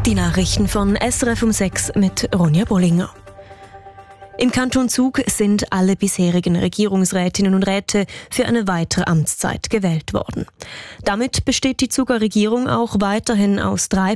Die Nachrichten von SRF um 6 mit Ronja Bollinger. Im Kanton Zug sind alle bisherigen Regierungsrätinnen und Räte für eine weitere Amtszeit gewählt worden. Damit besteht die Zuger Regierung auch weiterhin aus 3